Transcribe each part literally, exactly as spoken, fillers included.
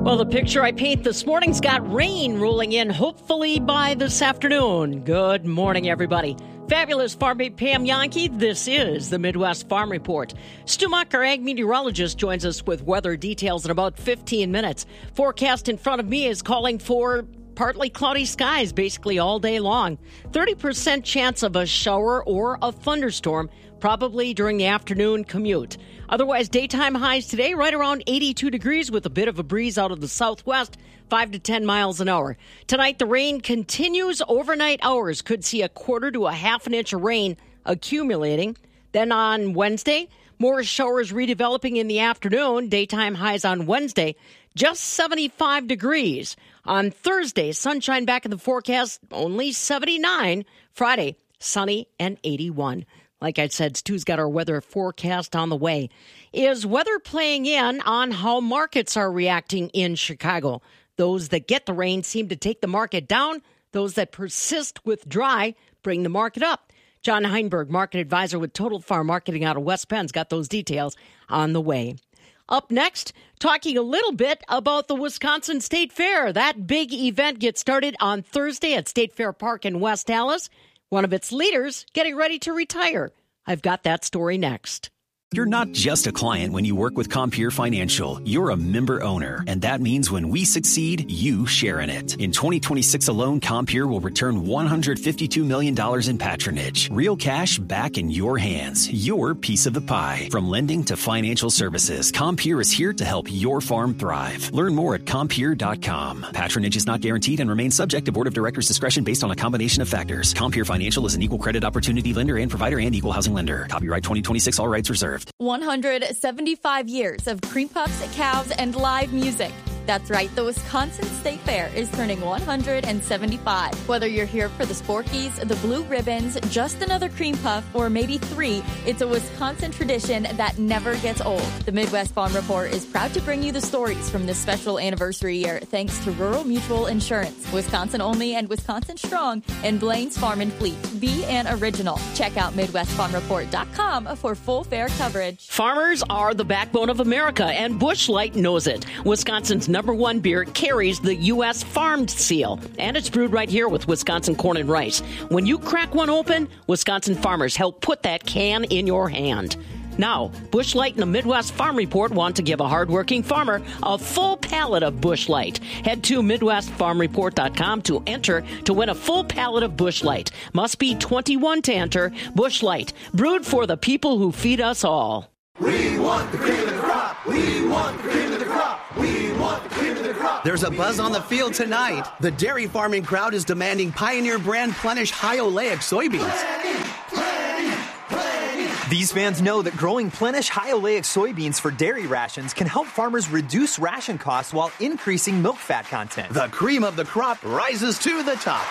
Well, the picture I paint this morning's got rain rolling in, hopefully by this afternoon. Good morning, everybody. Fabulous farm mate Pam Yankee. This is the Midwest Farm Report. Stu Muck, our ag meteorologist, joins us with weather details in about fifteen minutes. Forecast in front of me is calling for partly cloudy skies basically all day long. thirty percent chance of a shower or a thunderstorm, probably during the afternoon commute. Otherwise, daytime highs today right around eighty-two degrees with a bit of a breeze out of the southwest, five to ten miles an hour. Tonight, the rain continues. Overnight hours could see a quarter to a half an inch of rain accumulating. Then on Wednesday, more showers redeveloping in the afternoon. Daytime highs on Wednesday, just seventy-five degrees. On Thursday, sunshine back in the forecast, only seventy-nine. Friday, sunny and eighty-one. Like I said, Stu's got our weather forecast on the way. Is weather playing in on how markets are reacting in Chicago? Those that get the rain seem to take the market down. Those that persist with dry bring the market up. John Heinberg, market advisor with Total Farm Marketing out of West Penn's, got those details on the way. Up next, talking a little bit about the Wisconsin State Fair. That big event gets started on Thursday at State Fair Park in West Allis. One of its leaders getting ready to retire. I've got that story next. You're not just a client when you work with Compeer Financial. You're a member owner, and that means when we succeed, you share in it. In twenty twenty-six alone, Compeer will return one hundred fifty-two million dollars in patronage. Real cash back in your hands. Your piece of the pie. From lending to financial services, Compeer is here to help your farm thrive. Learn more at compeer dot com. Patronage is not guaranteed and remains subject to Board of Directors' discretion based on a combination of factors. Compeer Financial is an equal credit opportunity lender and provider and equal housing lender. Copyright twenty twenty-six, all rights reserved. one hundred seventy-five years of cream puffs, cows, and live music. That's right, the Wisconsin State Fair is turning one hundred seventy-five. Whether you're here for the Sporkies, the Blue Ribbons, just another cream puff, or maybe three, it's a Wisconsin tradition that never gets old. The Midwest Farm Report is proud to bring you the stories from this special anniversary year thanks to Rural Mutual Insurance, Wisconsin only and Wisconsin strong, and Blaine's Farm and Fleet. Be an original. Check out midwest farm report dot com for full fair coverage. Farmers are the backbone of America, and Busch Light knows it. Wisconsin's number one beer carries the U S farmed seal, and it's brewed right here with Wisconsin corn and rice. When you crack one open, Wisconsin farmers help put that can in your hand. Now, Busch Light and the Midwest Farm Report want to give a hardworking farmer a full pallet of Busch Light. Head to midwest farm report dot com to enter to win a full pallet of Busch Light. Must be twenty-one to enter. Busch Light, brewed for the people who feed us all. We want the cream of the crop. We want the cream of the crop. We want the cream of the crop. There's a buzz on the field tonight. The dairy farming crowd is demanding Pioneer brand Plenish high oleic soybeans. Plenty, plenty, plenty. These fans know that growing Plenish high oleic soybeans for dairy rations can help farmers reduce ration costs while increasing milk fat content. The cream of the crop rises to the top.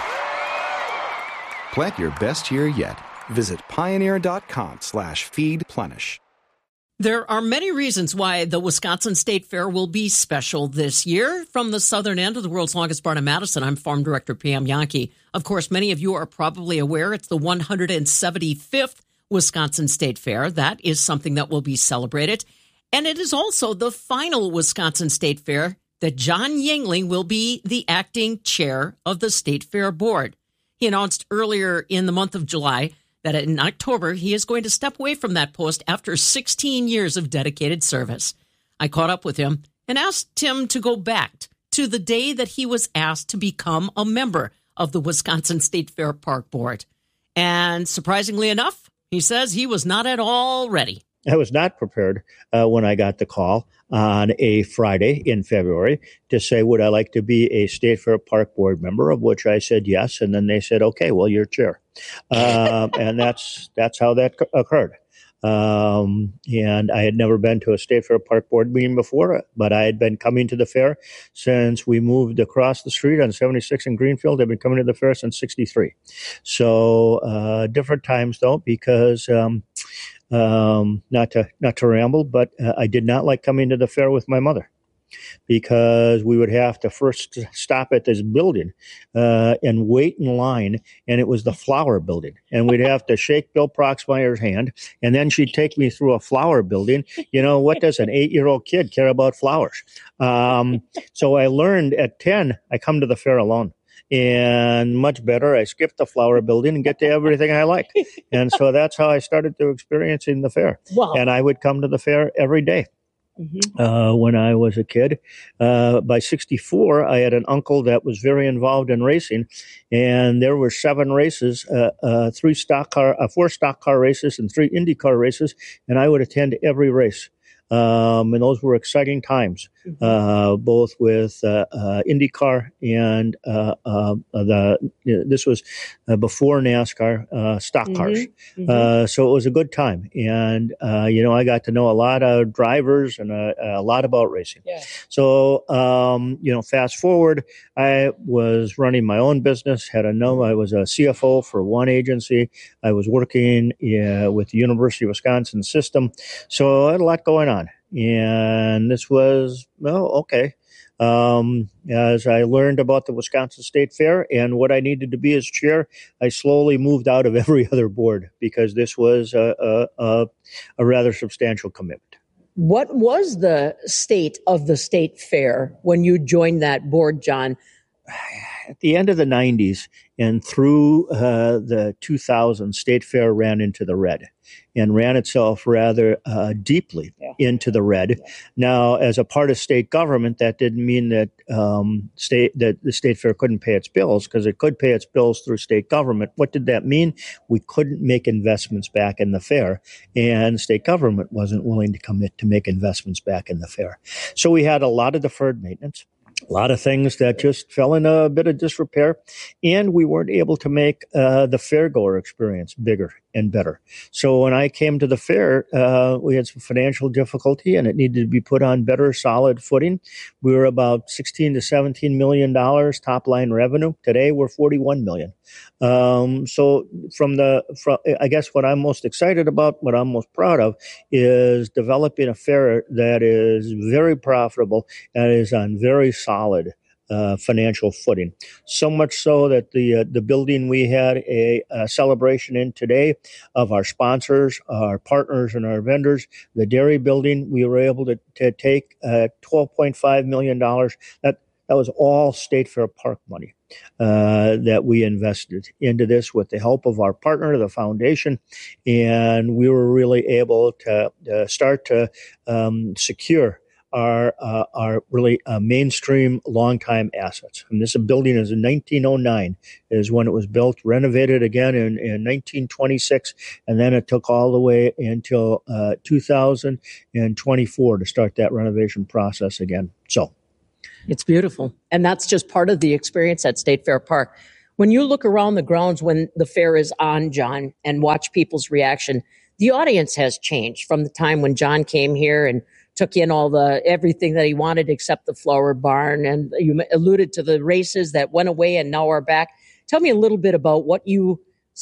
Plant your best year yet. Visit pioneer dot com slash feed plenish. There are many reasons why the Wisconsin State Fair will be special this year. From the southern end of the world's longest barn in Madison, I'm Farm Director Pam Yankee. Of course, many of you are probably aware it's the one hundred seventy-fifth Wisconsin State Fair. That is something that will be celebrated. And it is also the final Wisconsin State Fair that John Yangling will be the acting chair of the State Fair Board. He announced earlier in the month of July that in October, he is going to step away from that post after sixteen years of dedicated service. I caught up with him and asked him to go back to the day that he was asked to become a member of the Wisconsin State Fair Park Board. And surprisingly enough, he says he was not at all ready. I was not prepared uh, when I got the call on a Friday in February to say, would I like to be a State Fair Park Board member, of which I said yes. And then they said, okay, well, you're chair. Um, and that's that's how that occurred. Um, and I had never been to a State Fair Park Board meeting before, but I had been coming to the fair since we moved across the street on seventy-six in Greenfield. I've been coming to the fair since sixty-three. So uh, different times, though, because um, um, not to not to ramble, but uh, I did not like coming to the fair with my mother. because we would have to first stop at this building uh, and wait in line, and it was the flower building. And we'd have to shake Bill Proxmire's hand, and then she'd take me through a flower building. You know, what does an eight-year-old kid care about flowers? Um, so I learned at ten, I come to the fair alone. And much better, I skip the flower building and get to everything I like. And so that's how I started to experiencing the fair. Wow. And I would come to the fair every day. Mm-hmm. Uh, when I was a kid. Uh, by sixty-four, I had an uncle that was very involved in racing, and there were seven races, uh, uh, three stock car, uh, four stock car races, and three Indy car races, and I would attend every race. Um, and those were exciting times, mm-hmm. uh, both with uh, uh, IndyCar and uh, uh, the. You know, this was uh, before NASCAR uh, stock mm-hmm. cars, mm-hmm. uh, so it was a good time. And uh, you know, I got to know a lot of drivers and a, a lot about racing. Yeah. So um, you know, fast forward, I was running my own business. Had a no, I was a C F O for one agency. I was working uh, with the University of Wisconsin system, so I had a lot going on. And this was, well, okay. Um, as I learned about the Wisconsin State Fair and what I needed to be as chair, I slowly moved out of every other board because this was a, a, a rather substantial commitment. What was the state of the State Fair when you joined that board, John? At the end of the nineties and through uh, the two thousands, State Fair ran into the red and ran itself rather uh, deeply yeah. into the red. Yeah. Now, as a part of state government, that didn't mean that um, state that the State Fair couldn't pay its bills, because it could pay its bills through state government. What did that mean? We couldn't make investments back in the fair, and state government wasn't willing to commit to make investments back in the fair. So we had a lot of deferred maintenance. A lot of things that just fell in a bit of disrepair, and we weren't able to make uh, the fairgoer experience bigger and better. So when I came to the fair, uh, we had some financial difficulty, and it needed to be put on better, solid footing. We were about sixteen to seventeen million dollars top line revenue. Today, we're forty-one million. Um, so from the, from, I guess what I'm most excited about, what I'm most proud of, is developing a fair that is very profitable and is on very solid uh, financial footing. So much so that the uh, the building we had a, a celebration in today of our sponsors, our partners, and our vendors. The dairy building, we were able to, to take uh, twelve point five million dollars. That That was all State Fair Park money uh, that we invested into this with the help of our partner, the foundation, and we were really able to uh, start to um, secure our uh, our really uh, mainstream long-time assets. And this building is in nineteen oh nine is when it was built, renovated again in, in nineteen twenty-six, and then it took all the way until uh, two thousand twenty-four to start that renovation process again. So. It's beautiful. And that's just part of the experience at State Fair Park. When you look around the grounds when the fair is on, John, and watch people's reaction, the audience has changed from the time when John came here and took in all the everything that he wanted except the flower barn. And you alluded to the races that went away and now are back. Tell me a little bit about what you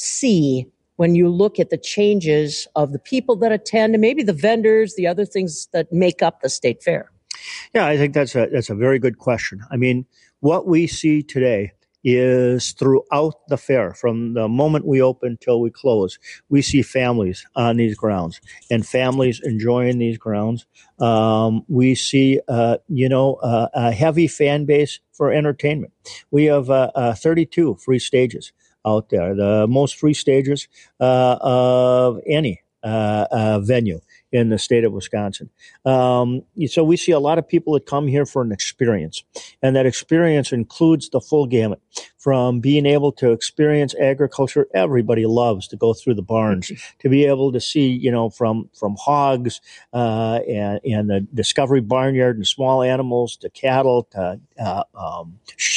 see when you look at the changes of the people that attend and maybe the vendors, the other things that make up the State Fair. Yeah, I think that's a that's a very good question. I mean, what we see today is throughout the fair, from the moment we open till we close, we see families on these grounds and families enjoying these grounds. Um, we see, uh, you know, uh, a heavy fan base for entertainment. We have uh, uh, thirty-two free stages out there, the most free stages uh, of any uh, uh, venue in the state of Wisconsin. Um, so we see a lot of people that come here for an experience, and that experience includes the full gamut. From being able to experience agriculture, everybody loves to go through the barns, to be able to see, you know, from from hogs uh, and, and the Discovery Barnyard and small animals to cattle to uh, um, sheep,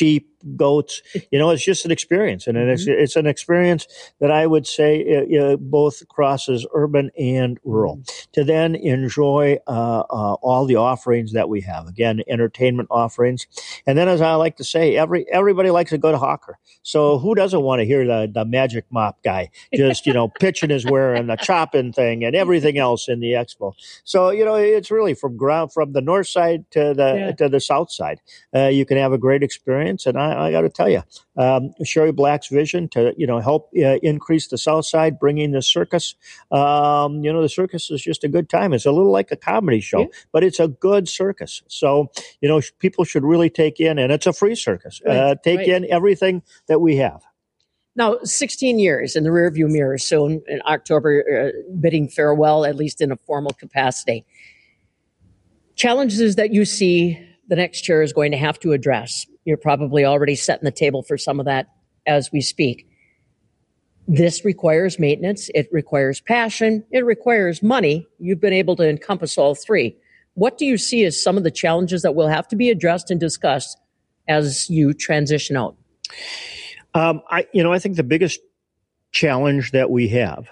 goats. You know, it's just an experience. And mm-hmm. it's, it's an experience that I would say uh, both crosses urban and rural. Mm-hmm. To then enjoy uh, uh, all the offerings that we have. Again, entertainment offerings. And then, as I like to say, every everybody likes a good hawker. So who doesn't want to hear the, the magic mop guy just, you know, pitching his ware and the chopping thing and everything else in the expo? So, you know, it's really from ground from the north side to the yeah. to the south side. Uh, you can have a great experience. And I, I got to tell you, um, Sherry Black's vision to, you know, help uh, increase the south side, bringing the circus. Um, you know, the circus is just a good time. It's a little like a comedy show, yeah. but it's a good circus. So, you know, people should really take in, and it's a free circus, right. uh, take right. in everything that we have. Now, sixteen years in the rearview mirror, soon in October, uh, bidding farewell, at least in a formal capacity. Challenges that you see the next chair is going to have to address. You're probably already setting the table for some of that as we speak. This requires maintenance. It requires passion. It requires money. You've been able to encompass all three. What do you see as some of the challenges that will have to be addressed and discussed as you transition out? Um, I, you know, I think the biggest challenge that we have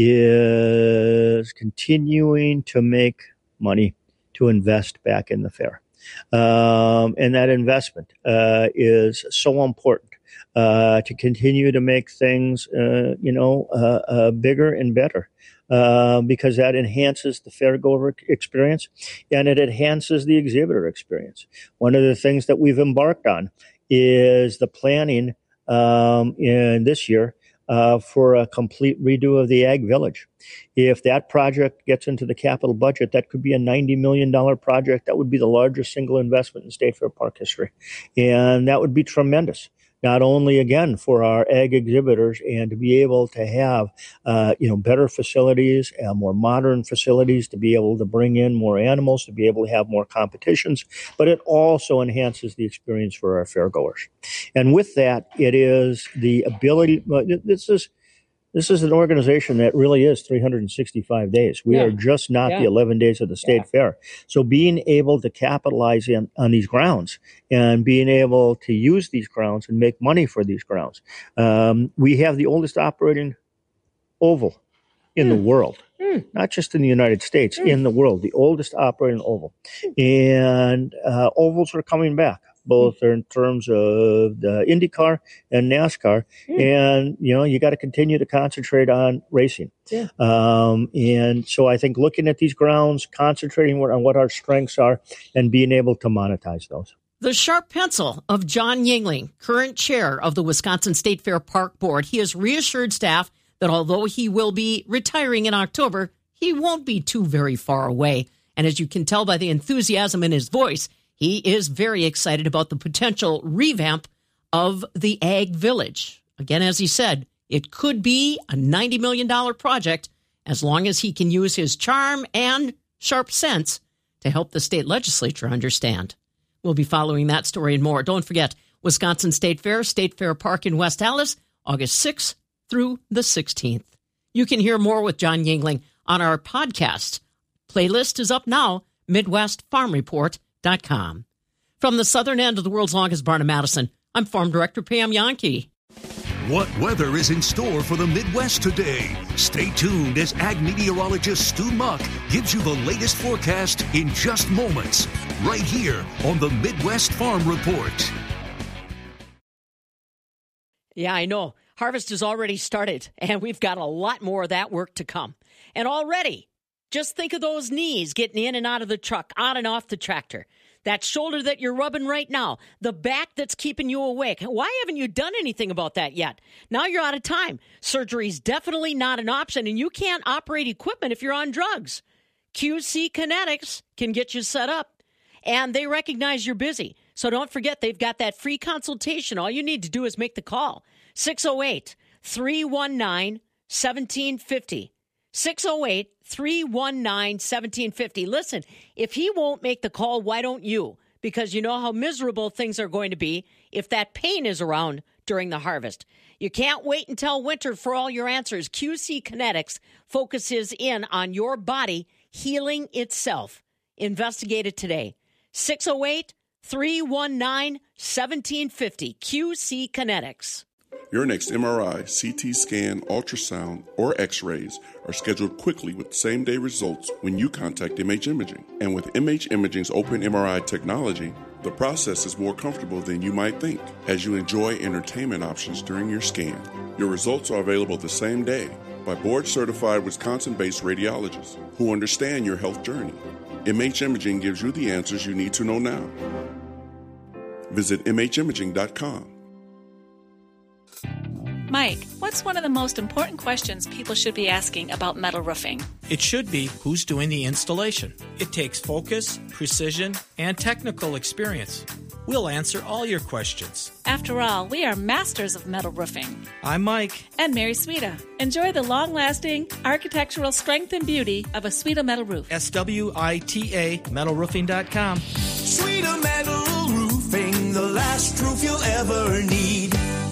is continuing to make money to invest back in the fair. Um, and that investment uh, is so important uh, to continue to make things, uh, you know, uh, uh, bigger and better. Uh, because that enhances the fairgoer experience and it enhances the exhibitor experience. One of the things that we've embarked on is the planning um, in this year uh, for a complete redo of the Ag Village. If that project gets into the capital budget, that could be a ninety million dollars project. That would be the largest single investment in State Fair Park history. And that would be tremendous. Not only, again, for our ag exhibitors and to be able to have, uh, you know, better facilities, uh, more modern facilities, to be able to bring in more animals, to be able to have more competitions, but it also enhances the experience for our fairgoers. And with that, it is the ability, uh, this is, This is an organization that really is three hundred sixty-five days. We yeah. are just not yeah. the eleven days of the state yeah. fair. So being able to capitalize in, on these grounds and being able to use these grounds and make money for these grounds. Um, we have the oldest operating oval in mm. the world, mm. not just in the United States, mm. in the world, the oldest operating oval. And uh, ovals are coming back, both in terms of the IndyCar and NASCAR. Mm. And, you know, you got to continue to concentrate on racing. Yeah. Um, and so I think looking at these grounds, concentrating on what our strengths are and being able to monetize those. The sharp pencil of John Yingling, current chair of the Wisconsin State Fair Park Board. He has reassured staff that although he will be retiring in October, he won't be too very far away. And as you can tell by the enthusiasm in his voice, he is very excited about the potential revamp of the Ag Village. Again, as he said, it could be a ninety million dollars project as long as he can use his charm and sharp sense to help the state legislature understand. We'll be following that story and more. Don't forget, Wisconsin State Fair, State Fair Park in West Allis, August sixth through the sixteenth. You can hear more with John Yingling on our podcast. Playlist is up now, Midwest Farm Report dot com. From the southern end of the world's longest barn in Madison, I'm Farm Director Pam Jahnke. What weather is in store for the Midwest today? Stay tuned as ag meteorologist Stu Muck gives you the latest forecast in just moments, right here on the Midwest Farm Report. Yeah, I know. Harvest has already started, and we've got a lot more of that work to come. And already, just think of those knees getting in and out of the truck, on and off the tractor. That shoulder that you're rubbing right now, the back that's keeping you awake. Why haven't you done anything about that yet? Now you're out of time. Surgery's definitely not an option, and you can't operate equipment if you're on drugs. Q C Kinetics can get you set up, and they recognize you're busy. So don't forget, they've got that free consultation. All you need to do is make the call. six oh eight, three one nine, one seven five oh. six oh eight, three one nine, one seven five oh. Listen, if he won't make the call, why don't you? Because you know how miserable things are going to be if that pain is around during the harvest. You can't wait until winter for all your answers. Q C Kinetics focuses in on your body healing itself. Investigate it today. six oh eight, three one nine, one seven five zero. Q C Kinetics. Your next M R I, C T scan, ultrasound, or x-rays are scheduled quickly with same-day results when you contact M H Imaging. And with M H Imaging's open M R I technology, the process is more comfortable than you might think as you enjoy entertainment options during your scan. Your results are available the same day by board-certified Wisconsin-based radiologists who understand your health journey. M H Imaging gives you the answers you need to know now. Visit M H imaging dot com. Mike, what's one of the most important questions people should be asking about metal roofing? It should be who's doing the installation. It takes focus, precision, and technical experience. We'll answer all your questions. After all, we are masters of metal roofing. I'm Mike. And Mary Swita. Enjoy the long-lasting architectural strength and beauty of a Swita metal roof. S W I T A metal roofing dot com. Swita Metal Roofing, the last roof you'll ever need.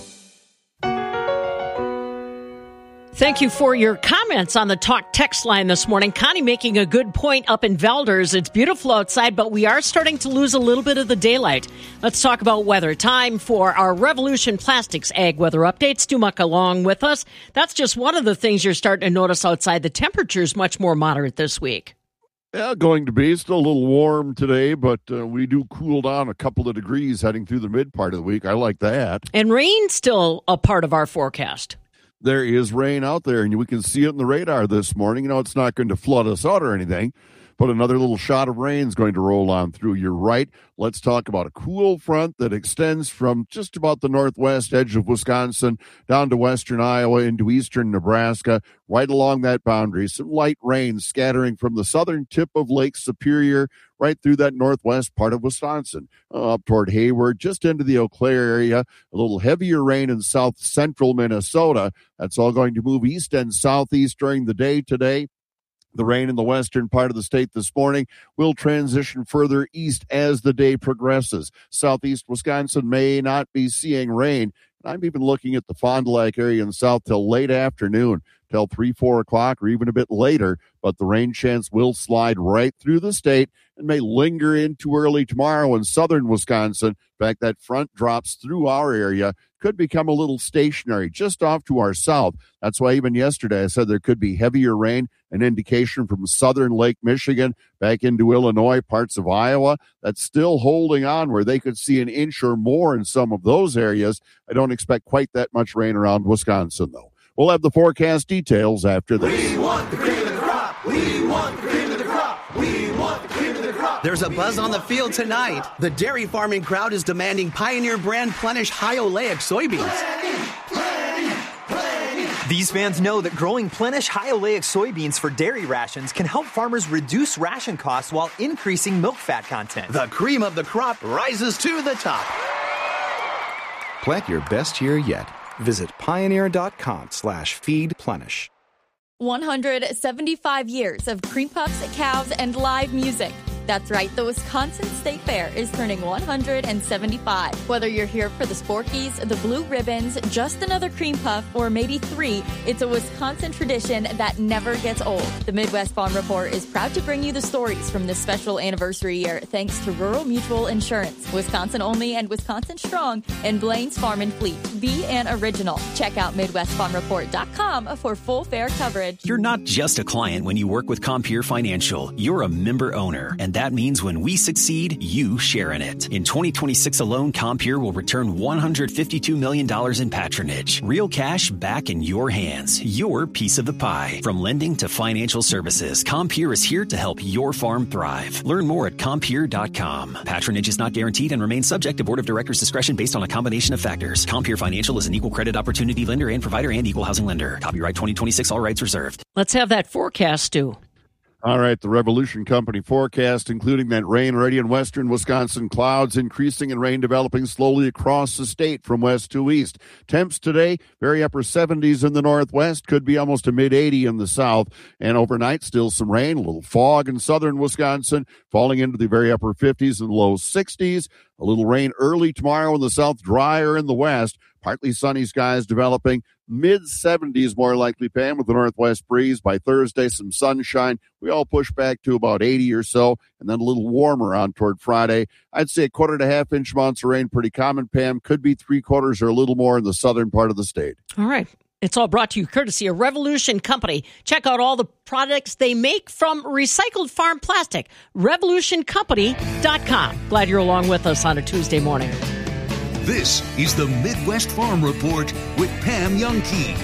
Thank you for your comments on the Talk text line this morning. Connie making a good point up in Valders. It's beautiful outside, but we are starting to lose a little bit of the daylight. Let's talk about weather. Time for our Revolution Plastics Ag Weather Update. Stu Muck along with us. That's just one of the things you're starting to notice outside. The temperature's much more moderate this week. Yeah, going to be still a little warm today, but uh, we do cool down a couple of degrees heading through the mid part of the week. I like that. And rain's still a part of our forecast. There is rain out there, and we can see it in the radar this morning. You know, it's not going to flood us out or anything, but another little shot of rain is going to roll on through. You're right. Let's talk about a cool front that extends from just about the northwest edge of Wisconsin down to western Iowa into eastern Nebraska, right along that boundary. Some light rain scattering from the southern tip of Lake Superior right through that northwest part of Wisconsin, uh, up toward Hayward, just into the Eau Claire area. A little heavier rain in south central Minnesota. That's all going to move east and southeast during the day today. The rain in the western part of the state this morning will transition further east as the day progresses. Southeast Wisconsin may not be seeing rain. I'm even looking at the Fond du Lac area in the south till late afternoon, till three, four o'clock, or even a bit later. But the rain chance will slide right through the state and may linger into early tomorrow in southern Wisconsin. In fact, that front drops through our area, could become a little stationary just off to our south. That's why even yesterday I said there could be heavier rain, an indication from southern Lake Michigan back into Illinois, parts of Iowa. That's still holding on where they could see an inch or more in some of those areas. I don't expect quite that much rain around Wisconsin, though. We'll have the forecast details after this. We want the cream of the crop. We want the cream of the crop. We want the cream of the crop. There's a buzz on the field tonight. The dairy farming crowd is demanding Pioneer brand Plenish high oleic soybeans. Plenty, plenty, plenty. These fans know that growing Plenish high oleic soybeans for dairy rations can help farmers reduce ration costs while increasing milk fat content. The cream of the crop rises to the top. Plant your best year yet. Visit pioneer.com slash feed plenish. one hundred seventy-five years of cream puffs, cows, and live music. That's right, the Wisconsin State Fair is turning one hundred seventy-five. Whether you're here for the Sporkies, the Blue Ribbons, just another cream puff, or maybe three, it's a Wisconsin tradition that never gets old. The Midwest Farm Report is proud to bring you the stories from this special anniversary year thanks to Rural Mutual Insurance, Wisconsin only and Wisconsin strong, and Blaine's Farm and Fleet. Be an original. Check out midwest farm report dot com for full fair coverage. You're not just a client when you work with Compeer Financial. You're a member owner, and that means when we succeed, you share in it. In twenty twenty-six alone, Compeer will return one hundred fifty-two million dollars in patronage. Real cash back in your hands. Your piece of the pie. From lending to financial services, Compeer is here to help your farm thrive. Learn more at compeer dot com. Patronage is not guaranteed and remains subject to Board of Directors' discretion based on a combination of factors. Compeer Financial is an equal credit opportunity lender and provider and equal housing lender. Copyright twenty twenty-six, all rights reserved. Let's have that forecast, Stu. All right, the Revolution Company forecast, including that rain already in western Wisconsin, clouds increasing and rain developing slowly across the state from west to east. Temps today, very upper seventies in the northwest, could be almost a mid eighty in the south. And overnight, still some rain, a little fog in southern Wisconsin, falling into the very upper fifties and low sixties. A little rain early tomorrow in the south, drier in the west. Partly sunny skies developing. mid seventies more likely, Pam, with the northwest breeze. By Thursday, some sunshine. We all push back to about eighty or so, and then a little warmer on toward Friday. I'd say a quarter to half inch amounts of rain, pretty common, Pam. Could be three quarters or a little more in the southern part of the state. All right. It's all brought to you courtesy of Revolution Company. Check out all the products they make from recycled farm plastic. revolution company dot com. Glad you're along with us on a Tuesday morning. This is the Midwest Farm Report with Pam Jahnke.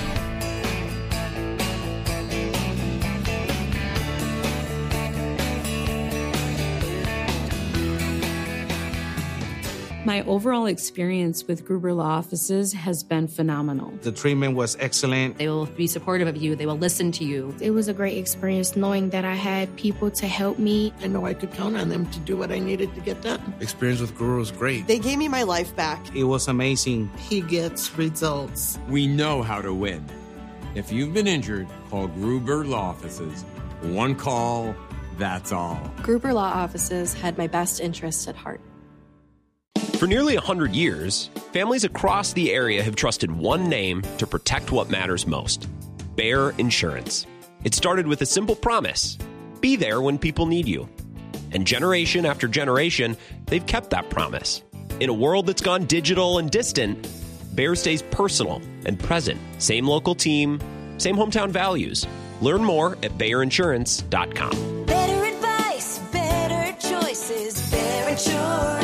My overall experience with Gruber Law Offices has been phenomenal. The treatment was excellent. They will be supportive of you. They will listen to you. It was a great experience knowing that I had people to help me. I know I could count on them to do what I needed to get done. Experience with Gruber was great. They gave me my life back. It was amazing. He gets results. We know how to win. If you've been injured, call Gruber Law Offices. One call, that's all. Gruber Law Offices had my best interests at heart. For nearly one hundred years, families across the area have trusted one name to protect what matters most: Bayer Insurance. It started with a simple promise: be there when people need you. And generation after generation, they've kept that promise. In a world that's gone digital and distant, Bayer stays personal and present. Same local team, same hometown values. Learn more at bayer insurance dot com. Better advice, better choices, Bayer Insurance.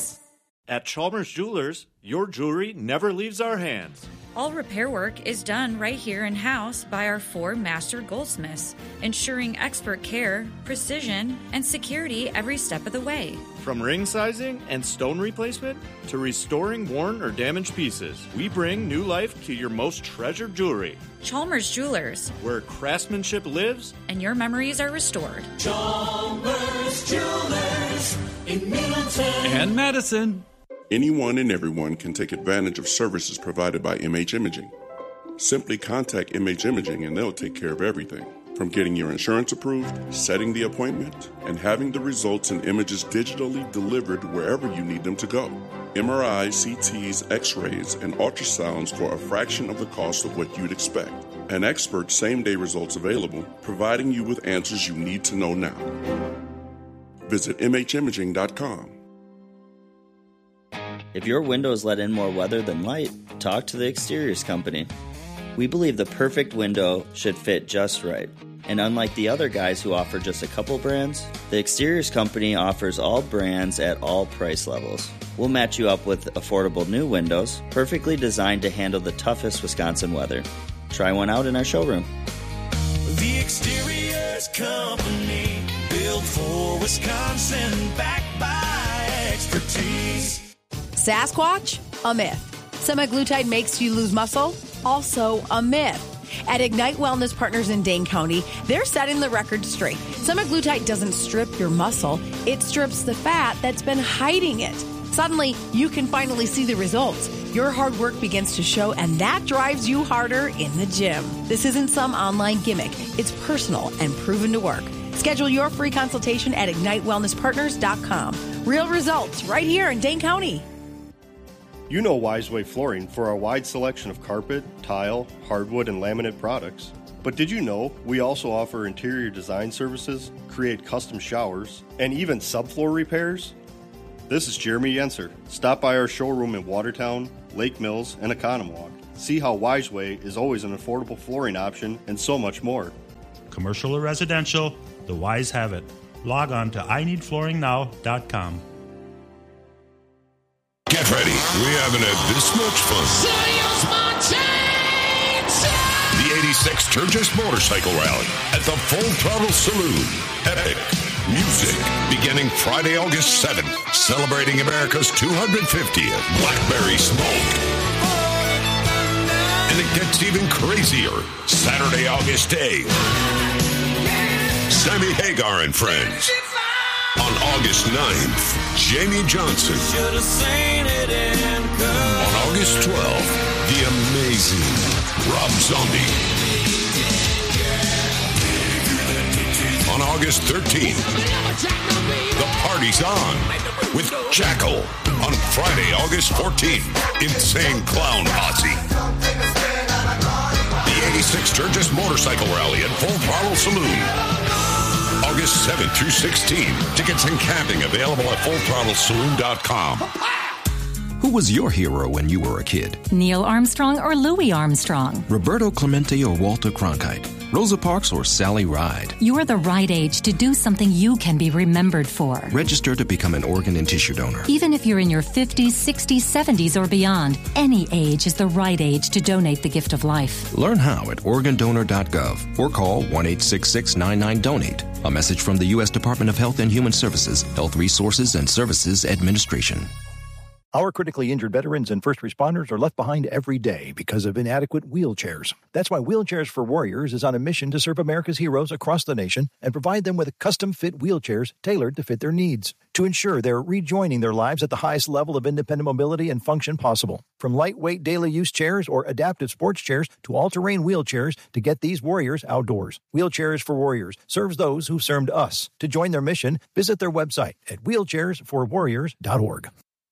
At Chalmers Jewelers, your jewelry never leaves our hands. All repair work is done right here in-house by our four master goldsmiths, ensuring expert care, precision, and security every step of the way. From ring sizing and stone replacement to restoring worn or damaged pieces, we bring new life to your most treasured jewelry. Chalmers Jewelers, where craftsmanship lives and your memories are restored. Chalmers Jewelers in Middleton and Madison. Anyone and everyone can take advantage of services provided by M H Imaging. Simply contact M H Imaging and they'll take care of everything, from getting your insurance approved, setting the appointment, and having the results and images digitally delivered wherever you need them to go. M R Is, C Ts, X-rays, and ultrasounds for a fraction of the cost of what you'd expect. An expert same-day results available, providing you with answers you need to know now. Visit M H imaging dot com. If your windows let in more weather than light, talk to the Exteriors Company. We believe the perfect window should fit just right. And unlike the other guys who offer just a couple brands, the Exteriors Company offers all brands at all price levels. We'll match you up with affordable new windows, perfectly designed to handle the toughest Wisconsin weather. Try one out in our showroom. The Exteriors Company, built for Wisconsin, backed by expertise. Sasquatch? A myth. Semaglutide makes you lose muscle? Also a myth. At Ignite Wellness Partners in Dane County, they're setting the record straight. Semaglutide doesn't strip your muscle, it strips the fat that's been hiding it. Suddenly, you can finally see the results. Your hard work begins to show, and that drives you harder in the gym. This isn't some online gimmick. It's personal and proven to work. Schedule your free consultation at ignite wellness partners dot com. Real results right here in Dane County. You know Wiseway Flooring for our wide selection of carpet, tile, hardwood, and laminate products. But did you know we also offer interior design services, create custom showers, and even subfloor repairs? This is Jeremy Yenser. Stop by our showroom in Watertown, Lake Mills, and Economwalk. See how Wiseway is always an affordable flooring option and so much more. Commercial or residential, the Wise have it. Log on to I need flooring now dot com. Get ready. We haven't had this much fun. The eighty-six Sturgis Motorcycle Rally at the Full Throttle Saloon. Epic music beginning Friday, August seventh, celebrating America's two hundred fiftieth Blackberry Smoke. And it gets even crazier Saturday, August eighth. Sammy Hagar and Friends. On August ninth, Jamie Johnson. On August twelfth, the amazing Rob Zombie. on August thirteenth. The party's on with Jackal on Friday, August fourteenth. Insane Clown Posse. The eighty-six Sturgis Motorcycle Rally at Full Throttle Saloon. August seventh through sixteenth. Tickets and camping available at full throttle saloon dot com. Who was your hero when you were a kid? Neil Armstrong or Louis Armstrong? Roberto Clemente or Walter Cronkite? Rosa Parks or Sally Ride? You're the right age to do something you can be remembered for. Register to become an organ and tissue donor. Even if you're in your fifties, sixties, seventies, or beyond, any age is the right age to donate the gift of life. Learn how at organ donor dot gov or call one eight six six nine nine donate. A message from the U S Department of Health and Human Services, Health Resources and Services Administration. Our critically injured veterans and first responders are left behind every day because of inadequate wheelchairs. That's why Wheelchairs for Warriors is on a mission to serve America's heroes across the nation and provide them with custom-fit wheelchairs tailored to fit their needs to ensure they're rejoining their lives at the highest level of independent mobility and function possible. From lightweight daily use chairs or adaptive sports chairs to all-terrain wheelchairs to get these warriors outdoors. Wheelchairs for Warriors serves those who served us. To join their mission, visit their website at wheelchairs for warriors dot org.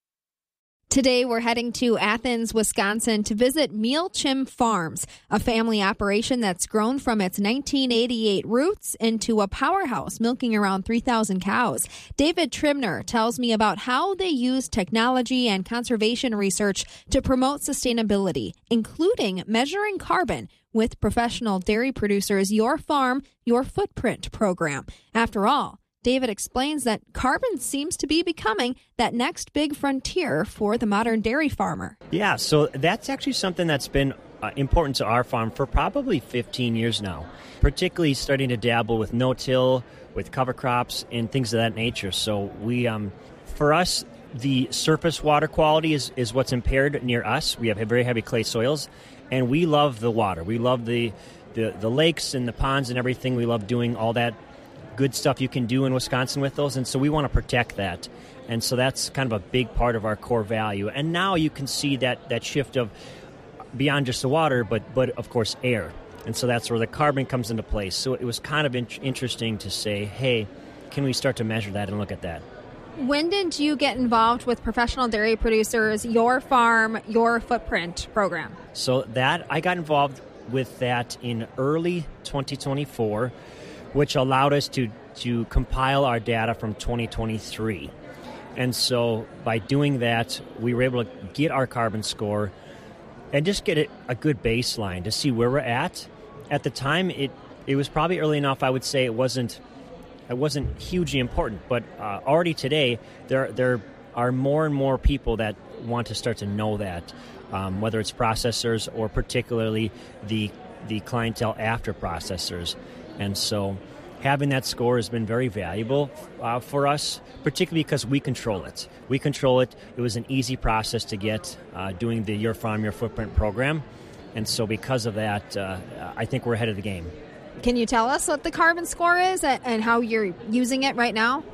Today, we're heading to Athens, Wisconsin to visit Mealchim Farms, a family operation that's grown from its nineteen eighty-eight roots into a powerhouse milking around three thousand cows. David Trimner tells me about how they use technology and conservation research to promote sustainability, including measuring carbon with professional dairy producers' Your Farm, Your Footprint program. After all, David explains that carbon seems to be becoming that next big frontier for the modern dairy farmer. Yeah, so that's actually something that's been uh, important to our farm for probably fifteen years now, particularly starting to dabble with no-till, with cover crops, and things of that nature. So we, um, for us, the surface water quality is, is what's impaired near us. We have very heavy clay soils, and we love the water. We love the, the, the lakes and the ponds and everything. We love doing all that good stuff you can do in Wisconsin with those, and so we want to protect that. And so that's kind of a big part of our core value. And now you can see that that shift of beyond just the water, but but of course air. And so that's where the carbon comes into place. So it was kind of in- interesting to say, hey, can we start to measure that and look at that? When did you get involved with professional dairy producers, Your Farm, Your Footprint program? So that I got involved with that in early twenty twenty-four, which allowed us to, to compile our data from twenty twenty-three. And so by doing that, we were able to get our carbon score and just get it a good baseline to see where we're at. At the time, it it was probably early enough, I would say it wasn't it wasn't hugely important. But uh, already today, there there are more and more people that want to start to know that, um, whether it's processors or particularly the the clientele after processors. And so having that score has been very valuable uh, for us, particularly because we control it. We control it. It was an easy process to get uh, doing the Your Farm, Your Footprint program. And so because of that, uh, I think we're ahead of the game. Can you tell us what the carbon score is and how you're using it right now?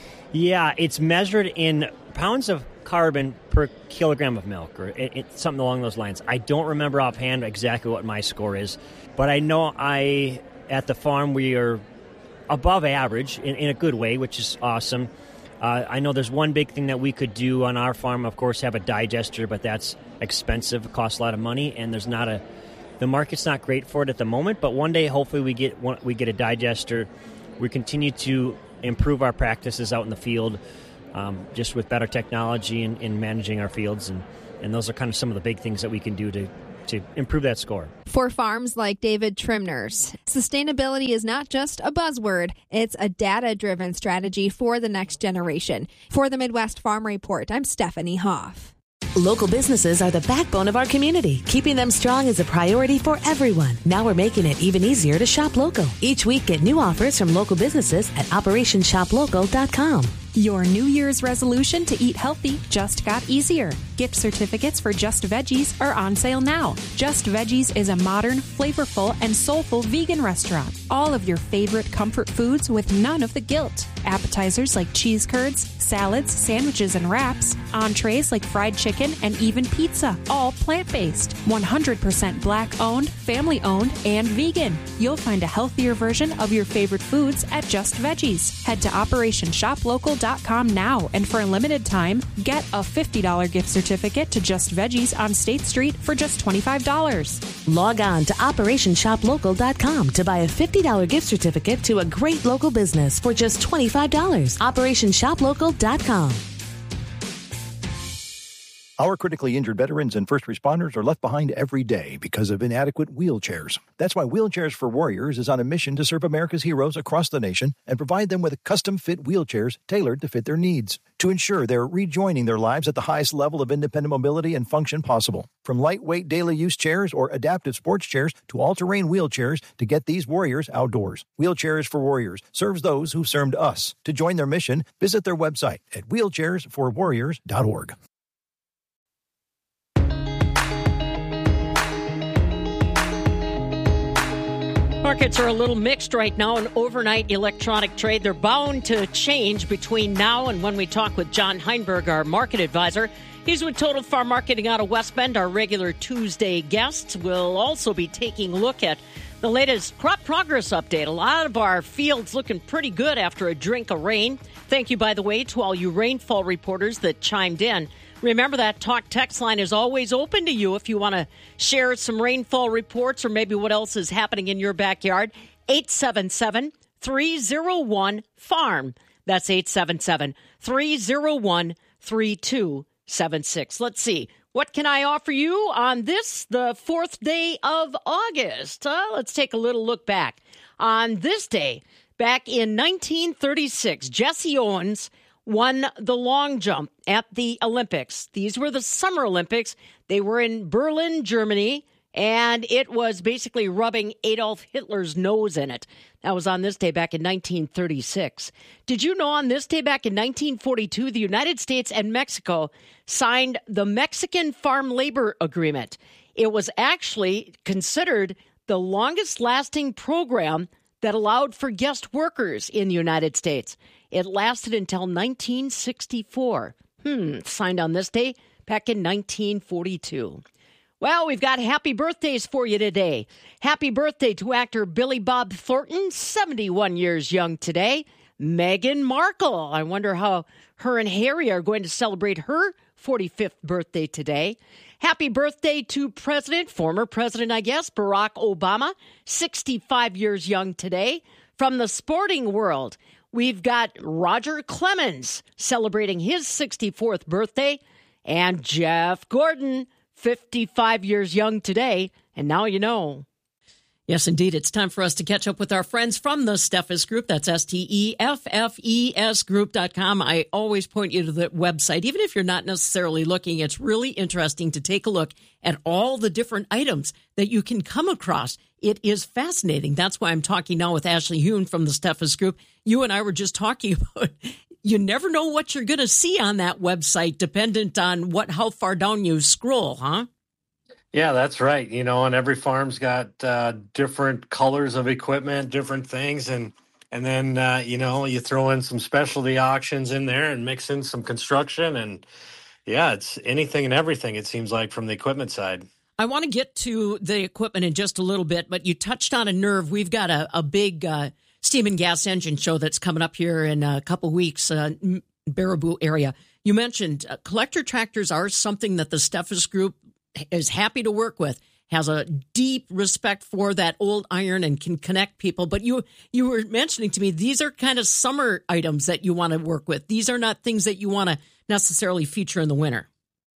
Yeah, it's measured in pounds of carbon per kilogram of milk, or it, it, something along those lines. I don't remember offhand exactly what my score is, but I know I... At the farm, we are above average in, in a good way, which is awesome. Uh, I know there's one big thing that we could do on our farm, of course, have a digester, but that's expensive. It costs a lot of money, and there's not a the market's not great for it at the moment. But one day, hopefully, we get one, we get a digester. We continue to improve our practices out in the field, um, just with better technology and in managing our fields, and, and those are kind of some of the big things that we can do to. to improve that score. For farms like David Trimner's, sustainability is not just a buzzword, it's a data-driven strategy for the next generation. For the Midwest Farm Report, I'm Stephanie Hoff. Local businesses are the backbone of our community. Keeping them strong is a priority for everyone. Now we're making it even easier to shop local. Each week, get new offers from local businesses at operation shop local dot com. Your New Year's resolution to eat healthy just got easier. Gift certificates for Just Veggies are on sale now. Just Veggies is a modern, flavorful, and soulful vegan restaurant. All of your favorite comfort foods with none of the guilt. Appetizers like cheese curds, salads, sandwiches, and wraps. Entrees like fried chicken and even pizza, all plant-based. one hundred percent black-owned, family-owned, and vegan. You'll find a healthier version of your favorite foods at Just Veggies. Head to operation shop local dot com now, and for a limited time, get a fifty dollars gift certificate to Just Veggies on State Street for just twenty-five dollars. Log on to operation shop local dot com to buy a fifty dollars gift certificate to a great local business for just twenty-five dollars. operation shop local dot com. Our critically injured veterans and first responders are left behind every day because of inadequate wheelchairs. That's why Wheelchairs for Warriors is on a mission to serve America's heroes across the nation and provide them with custom-fit wheelchairs tailored to fit their needs to ensure they're rejoining their lives at the highest level of independent mobility and function possible. From lightweight daily use chairs or adaptive sports chairs to all-terrain wheelchairs to get these warriors outdoors. Wheelchairs for Warriors serves those who've served us. To join their mission, visit their website at wheelchairs for warriors dot org. Markets are a little mixed right now in overnight electronic trade. They're bound to change between now and when we talk with John Heinberg, our market advisor. He's with Total Farm Marketing out of West Bend. Our regular Tuesday guests will also be taking a look at the latest crop progress update. A lot of our fields looking pretty good after a drink of rain. Thank you, by the way, to all you rainfall reporters that chimed in. Remember that talk text line is always open to you if you want to share some rainfall reports or maybe what else is happening in your backyard. eight seven seven, three oh one, farm. That's eight seven seven, three oh one, three two seven six. Let's see. What can I offer you on this, the fourth day of August? Uh, let's take a little look back. On this day, back in nineteen thirty-six, Jesse Owens won the long jump at the Olympics. These were the Summer Olympics. They were in Berlin, Germany, and it was basically rubbing Adolf Hitler's nose in it. That was on this day back in nineteen thirty-six. Did you know on this day back in nineteen forty-two, the United States and Mexico signed the Mexican Farm Labor Agreement? It was actually considered the longest-lasting program that allowed for guest workers in the United States. It lasted until nineteen sixty-four. Hmm, signed on this day back in nineteen forty-two. Well, we've got happy birthdays for you today. Happy birthday to actor Billy Bob Thornton, seventy-one years young today. Meghan Markle. I wonder how her and Harry are going to celebrate her forty-fifth birthday today. Happy birthday to President, former President, I guess, Barack Obama, sixty-five years young today. From the sporting world, we've got Roger Clemens celebrating his sixty-fourth birthday, and Jeff Gordon, fifty-five years young today. And now you know. Yes, indeed. It's time for us to catch up with our friends from the Steffes Group. That's S T E F F E S group dot com. I always point you to the website. Even if you're not necessarily looking, it's really interesting to take a look at all the different items that you can come across. It is fascinating. That's why I'm talking now with Ashley Hune from the Steffes Group. You and I were just talking about you never know what you're going to see on that website, dependent on what how far down you scroll, huh? Yeah, that's right. You know, and every farm's got uh, different colors of equipment, different things. And and then, uh, you know, you throw in some specialty auctions in there and mix in some construction. And yeah, it's anything and everything, it seems like, from the equipment side. I want to get to the equipment in just a little bit, but you touched on a nerve. We've got a, a big uh, steam and gas engine show that's coming up here in a couple weeks, uh, Baraboo area. You mentioned uh, collector tractors are something that the Steffes Group is happy to work with, has a deep respect for that old iron and can connect people. But you you were mentioning to me, these are kind of summer items that you want to work with. These are not things that you want to necessarily feature in the winter.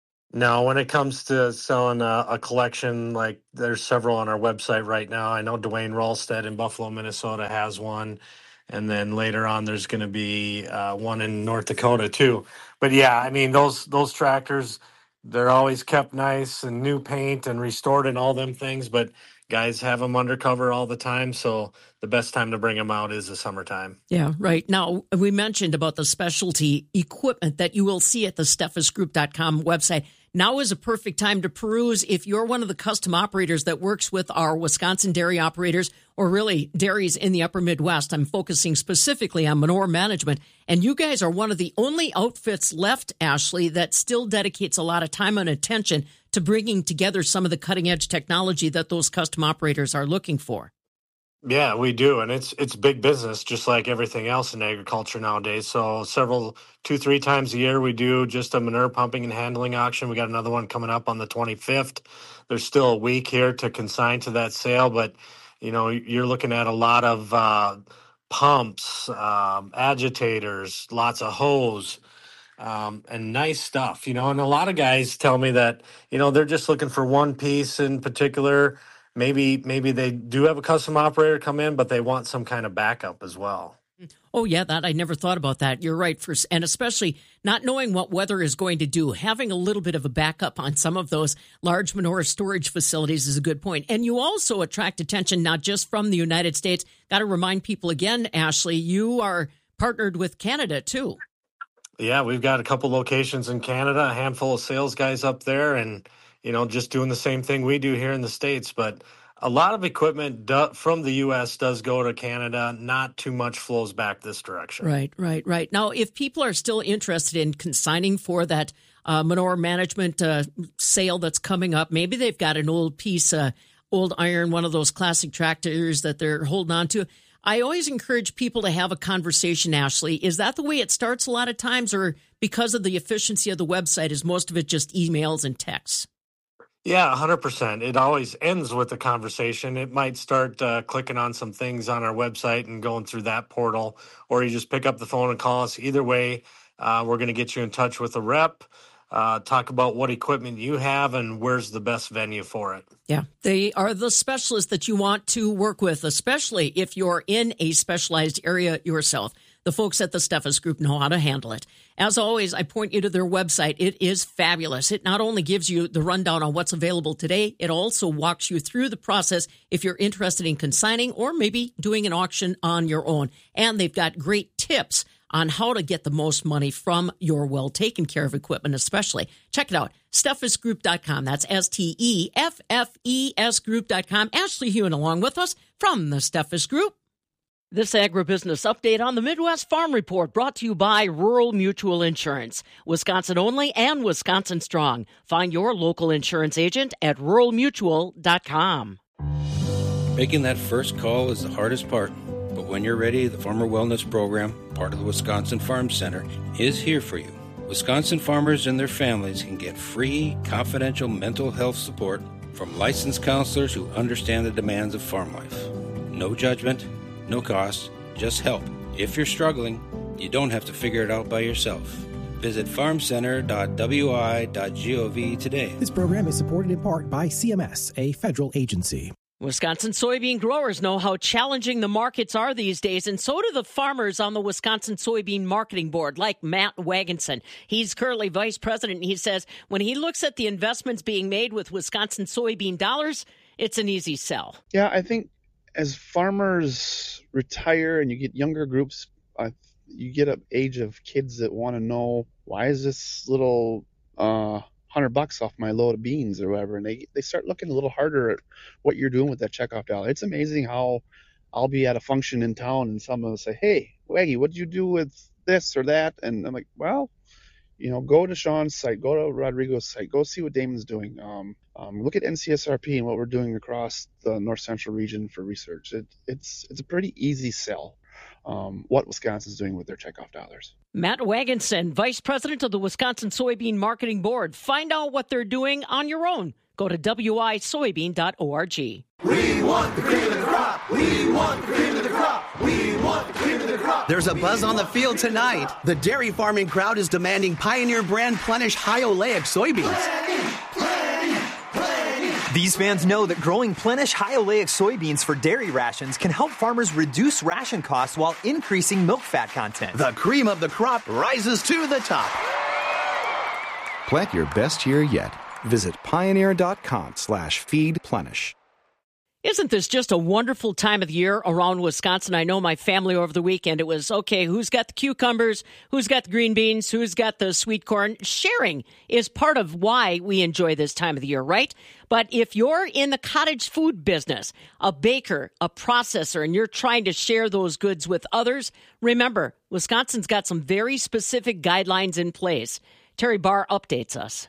No, when it comes to selling a, a collection, like there's several on our website right now. I know Dwayne Ralstead in Buffalo, Minnesota has one. And then later on, there's going to be uh, one in North Dakota too. But yeah, I mean, those those tractors, they're always kept nice and new paint and restored and all them things. But Guys have them undercover all the time, so the best time to bring them out is the summertime. Yeah, right. Now, we mentioned about the specialty equipment that you will see at the steffes group dot com website. Now is a perfect time to peruse if you're one of the custom operators that works with our Wisconsin dairy operators, or really dairies in the upper Midwest. I'm focusing specifically on manure management. And you guys are one of the only outfits left, Ashley, that still dedicates a lot of time and attention to bringing together some of the cutting-edge technology that those custom operators are looking for. Yeah, we do, and it's it's big business, just like everything else in agriculture nowadays. So several, two, three times a year, we do just a manure pumping and handling auction. We got another one coming up on the twenty-fifth. There's still a week here to consign to that sale, but you know, you're looking at a lot of uh, pumps, um, agitators, lots of hose, um, and nice stuff. You know, and a lot of guys tell me that you know they're just looking for one piece in particular. Maybe maybe they do have a custom operator come in, but they want some kind of backup as well. Oh, yeah, that I never thought about that. You're right. For, and especially not knowing what weather is going to do, having a little bit of a backup on some of those large manure storage facilities is a good point. And you also attract attention not just from the United States. Got to remind people again, Ashley, you are partnered with Canada, too. Yeah, we've got a couple locations in Canada, a handful of sales guys up there, and you know, just doing the same thing we do here in the States. But a lot of equipment do, from the U S does go to Canada. Not too much flows back this direction. Right, right, right. Now, if people are still interested in consigning for that uh, manure management uh, sale that's coming up, maybe they've got an old piece, uh, old iron, one of those classic tractors that they're holding on to. I always encourage people to have a conversation, Ashley. Is that the way it starts a lot of times, or because of the efficiency of the website, is most of it just emails and texts? Yeah, one hundred percent. It always ends with a conversation. It might start uh, clicking on some things on our website and going through that portal, or you just pick up the phone and call us. Either way, uh, we're going to get you in touch with a rep, uh, talk about what equipment you have and where's the best venue for it. Yeah, they are the specialists that you want to work with, especially if you're in a specialized area yourself. The folks at the Steffes Group know how to handle it. As always, I point you to their website. It is fabulous. It not only gives you the rundown on what's available today, it also walks you through the process if you're interested in consigning or maybe doing an auction on your own. And they've got great tips on how to get the most money from your well-taken-care-of equipment, especially. Check it out, steffes group dot com. That's S T E F F E S group dot com. Ashley Hewen along with us from the Steffes Group. This agribusiness update on the Midwest Farm Report brought to you by Rural Mutual Insurance. Wisconsin only and Wisconsin strong. Find your local insurance agent at rural mutual dot com. Making that first call is the hardest part. But when you're ready, the Farmer Wellness Program, part of the Wisconsin Farm Center, is here for you. Wisconsin farmers and their families can get free, confidential mental health support from licensed counselors who understand the demands of farm life. No judgment, no cost, just help. If you're struggling, you don't have to figure it out by yourself. Visit farm center dot w i dot gov today. This program is supported in part by C M S, a federal agency. Wisconsin soybean growers know how challenging the markets are these days, and so do the farmers on the Wisconsin Soybean Marketing Board, like Matt Wagenson. He's currently vice president, and he says when he looks at the investments being made with Wisconsin soybean dollars, it's an easy sell. Yeah, I think as farmers retire and you get younger groups, uh, you get an age of kids that want to know, why is this little uh, hundred bucks off my load of beans or whatever, and they they start looking a little harder at what you're doing with that checkoff dollar. It's amazing how I'll be at a function in town and someone will say, "Hey, Waggy, what did you do with this or that?" And I'm like, "Well, you know, go to Sean's site, go to Rodrigo's site, go see what Damon's doing. Um, um, look at N C S R P and what we're doing across the North Central region for research. It, it's it's a pretty easy sell. Um, what Wisconsin's doing with their checkoff dollars." Matt Wagenson, Vice President of the Wisconsin Soybean Marketing Board. Find out what they're doing on your own. Go to w i soybean dot org. We want the cream of the crop. We want the cream of the crop. We want the cream of the crop. There's a buzz on the field tonight. The dairy farming crowd is demanding Pioneer brand Plenish high oleic soybeans. Plenty, plenty, plenty. These fans know that growing Plenish high oleic soybeans for dairy rations can help farmers reduce ration costs while increasing milk fat content. The cream of the crop rises to the top. Plant your best year yet. Visit pioneer dot com slash feed plenish. Isn't this just a wonderful time of the year around Wisconsin? I know my family over the weekend, it was, okay, who's got the cucumbers? Who's got the green beans? Who's got the sweet corn? Sharing is part of why we enjoy this time of the year, right? But if you're in the cottage food business, a baker, a processor, and you're trying to share those goods with others, remember, Wisconsin's got some very specific guidelines in place. Terry Barr updates us.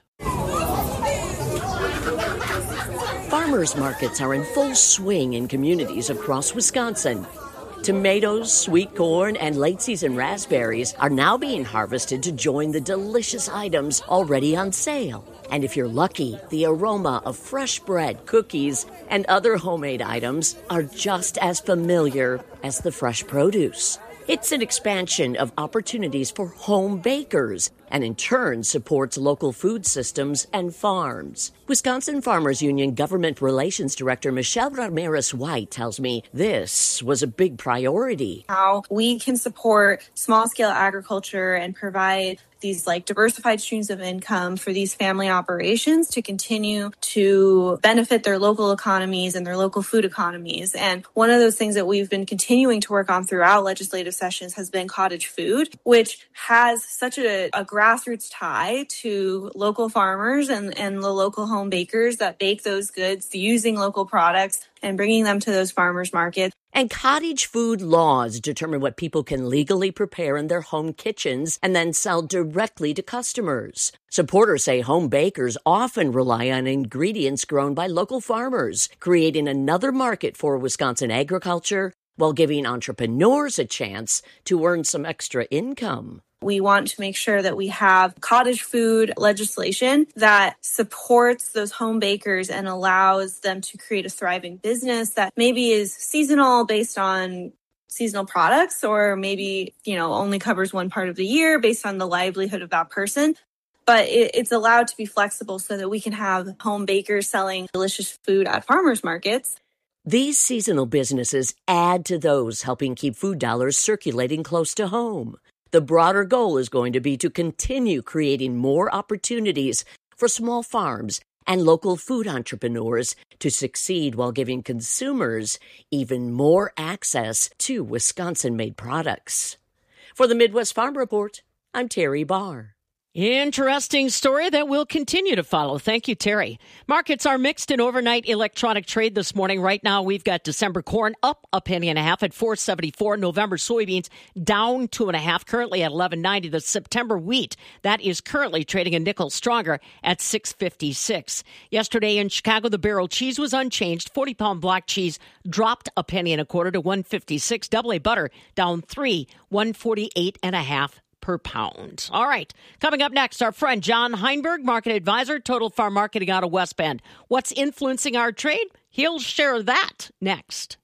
Farmers markets are in full swing in communities across Wisconsin. Tomatoes, sweet corn, and late-season raspberries are now being harvested to join the delicious items already on sale. And if you're lucky, the aroma of fresh bread, cookies, and other homemade items are just as familiar as the fresh produce. It's an expansion of opportunities for home bakers and in turn supports local food systems and farms. Wisconsin Farmers Union Government Relations Director Michelle Ramirez-White tells me this was a big priority. How we can support small-scale agriculture and provide these like diversified streams of income for these family operations to continue to benefit their local economies and their local food economies. And one of those things that we've been continuing to work on throughout legislative sessions has been cottage food, which has such a, a grassroots tie to local farmers and, and the local home bakers that bake those goods using local products and bringing them to those farmers markets. And cottage food laws determine what people can legally prepare in their home kitchens and then sell directly to customers. Supporters say home bakers often rely on ingredients grown by local farmers, creating another market for Wisconsin agriculture while giving entrepreneurs a chance to earn some extra income. We want to make sure that we have cottage food legislation that supports those home bakers and allows them to create a thriving business that maybe is seasonal based on seasonal products, or maybe, you know, only covers one part of the year based on the livelihood of that person. But it, it's allowed to be flexible so that we can have home bakers selling delicious food at farmers markets. These seasonal businesses add to those helping keep food dollars circulating close to home. The broader goal is going to be to continue creating more opportunities for small farms and local food entrepreneurs to succeed while giving consumers even more access to Wisconsin-made products. For the Midwest Farm Report, I'm Terry Barr. Interesting story that we'll continue to follow. Thank you, Terry. Markets are mixed in overnight electronic trade this morning. Right now, we've got December corn up a penny and a half at four seventy-four. November soybeans down two and a half, currently at eleven ninety. The September wheat, that is currently trading a nickel stronger at six fifty-six. Yesterday in Chicago, the barrel cheese was unchanged. forty pound block cheese dropped a penny and a quarter to one fifty-six. Double A butter down three, one forty-eight and a half per pound. All right. Coming up next, our friend John Heinberg, market advisor, Total Farm Marketing out of West Bend. What's influencing our trade? He'll share that next.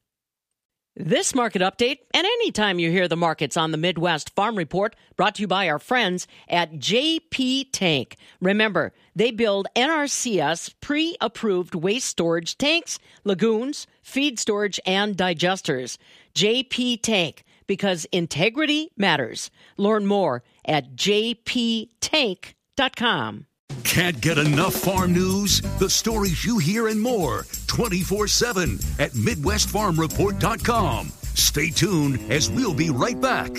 This market update, and anytime you hear the markets on the Midwest Farm Report, brought to you by our friends at J P Tank. Remember, they build N R C S pre-approved waste storage tanks, lagoons, feed storage, and digesters. J P Tank, because integrity matters. Learn more at j p tank dot com. Can't get enough farm news? The stories you hear and more twenty-four seven at midwest farm report dot com. Stay tuned as we'll be right back.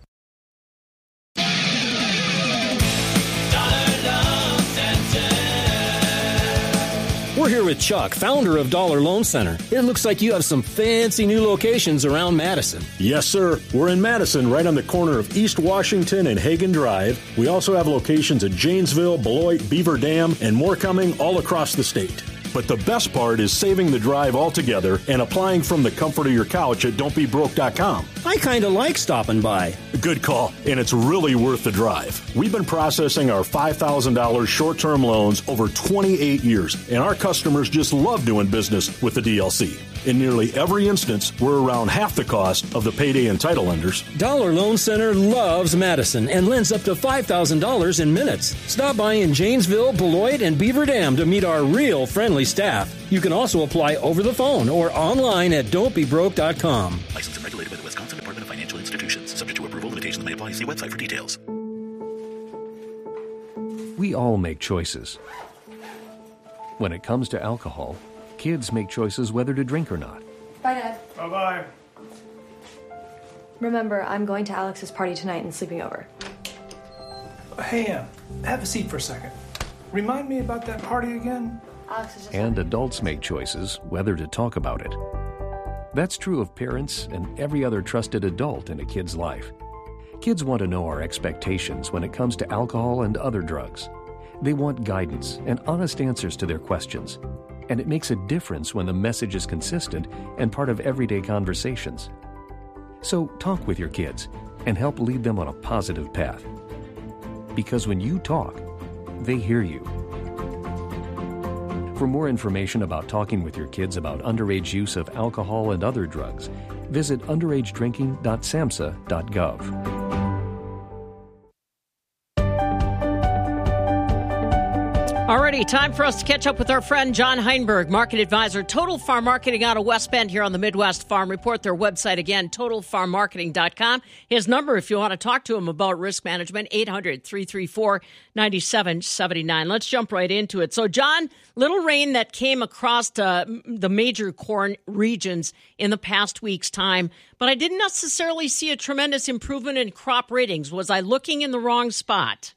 We're here with Chuck, founder of Dollar Loan Center. It looks like you have some fancy new locations around Madison. Yes, sir. We're in Madison, right on the corner of East Washington and Hagen Drive. We also have locations at Janesville, Beloit, Beaver Dam, and more coming all across the state. But the best part is saving the drive altogether and applying from the comfort of your couch at don't be broke dot com. I kind of like stopping by. Good call, and it's really worth the drive. We've been processing our five thousand dollars short-term loans over twenty-eight years, and our customers just love doing business with the D L C. In nearly every instance, we're around half the cost of the payday and title lenders. Dollar Loan Center loves Madison and lends up to five thousand dollars in minutes. Stop by in Janesville, Beloit, and Beaver Dam to meet our real friendly staff. You can also apply over the phone or online at don't be broke dot com. Licensed and regulated by the Wisconsin Department of Financial Institutions. Subject to approval, limitations may apply. See website for details. We all make choices. When it comes to alcohol, Kids make choices whether to drink or not. Bye, Dad. Bye-bye. Remember, I'm going to Alex's party tonight and sleeping over. Hey, Em, have a seat for a second. Remind me about that party again? Alex is just... And adults make choices whether to talk about it. That's true of parents and every other trusted adult in a kid's life. Kids want to know our expectations when it comes to alcohol and other drugs. They want guidance and honest answers to their questions. And it makes a difference when the message is consistent and part of everyday conversations. So talk with your kids and help lead them on a positive path. Because when you talk, they hear you. For more information about talking with your kids about underage use of alcohol and other drugs, visit underage drinking dot samhsa dot gov. Alrighty, time for us to catch up with our friend John Heinberg, market advisor, Total Farm Marketing out of West Bend here on the Midwest Farm Report. Their website again, total farm marketing dot com. His number, if you want to talk to him about risk management, eight hundred, three three four, nine seven seven nine. Let's jump right into it. So, John, little rain that came across uh, the major corn regions in the past week's time, but I didn't necessarily see a tremendous improvement in crop ratings. Was I looking in the wrong spot?